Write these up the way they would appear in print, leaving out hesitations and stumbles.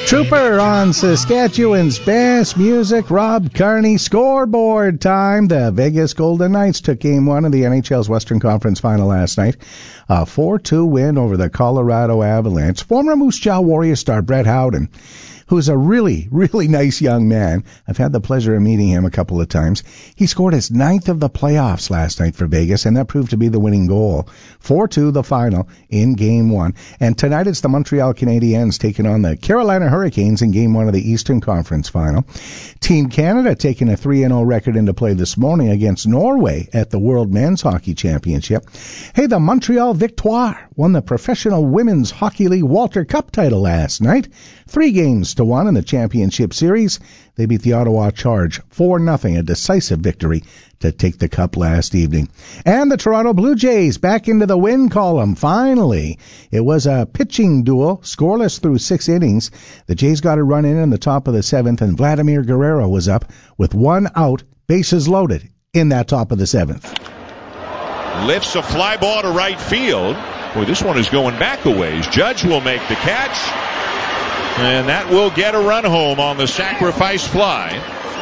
Trooper on Saskatchewan's best music, Rob Kearney. Scoreboard time. The Vegas Golden Knights took Game 1 of the NHL's Western Conference Final last night. A 4-2 win over the Colorado Avalanche. Former Moose Jaw Warrior star Brett Howden, who's a really, really nice young man. I've had the pleasure of meeting him a couple of times. He scored his 9th of the playoffs last night for Vegas, and that proved to be the winning goal. 4-2 the final in Game 1. And tonight it's the Montreal Canadiens taking on the Carolina Hurricanes in Game 1 of the Eastern Conference Final. Team Canada taking a 3-0 record into play this morning against Norway at the World Men's Hockey Championship. Hey, the Montreal Victoire won the Professional Women's Hockey League Walter Cup title last night. 3-1 in the championship series. They beat the Ottawa Charge 4-0, a decisive victory to take the cup last evening. And the Toronto Blue Jays back into the win column, finally. It was a pitching duel, scoreless through 6 innings. The Jays got a run in the top of the 7th, and Vladimir Guerrero was up with 1 out, bases loaded in that top of the 7th. Lifts a fly ball to right field. Boy, this one is going back a ways. Judge will make the catch, and that will get a run home on the sacrifice fly.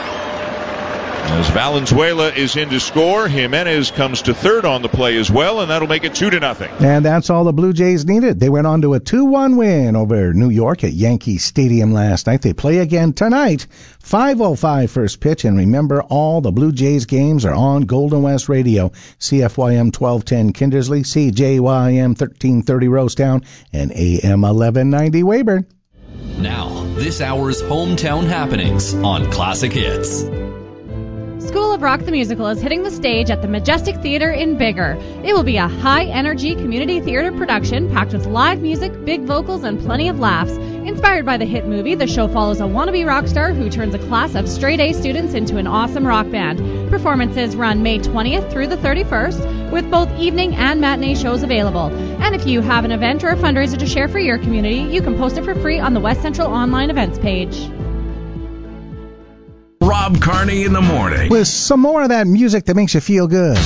As Valenzuela is in to score, Jimenez comes to third on the play as well, and that'll make it 2-0. And that's all the Blue Jays needed. They went on to a 2-1 win over New York at Yankee Stadium last night. They play again tonight, 5:05 first pitch. And remember, all the Blue Jays games are on Golden West Radio, CFYM 1210 Kindersley, CJYM 1330 Rosetown, and AM 1190 Weyburn. Now, this hour's hometown happenings on Classic Hits. School of Rock the Musical is hitting the stage at the Majestic Theater in Biggar. It will be a high-energy community theater production packed with live music, big vocals, and plenty of laughs. Inspired by the hit movie, the show follows a wannabe rock star who turns a class of straight-A students into an awesome rock band. Performances run May 20th through the 31st, with both evening and matinee shows available. And if you have an event or a fundraiser to share for your community, you can post it for free on the West Central online events page. Rob Kearney in the morning. With some more of that music that makes you feel good.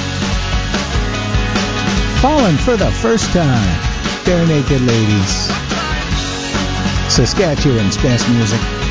Falling for the first time. Bare Naked Ladies. Saskatchewan's best music.